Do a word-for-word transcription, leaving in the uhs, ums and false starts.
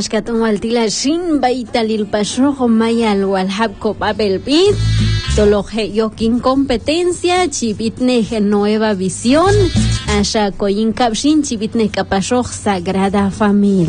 ashkatum altila shin baitalil pashojo mayal walhabko papelpit toloje yokin competencia chibitne nueva visión asha koyin kapshin chibitne kapashoj sagrada familia.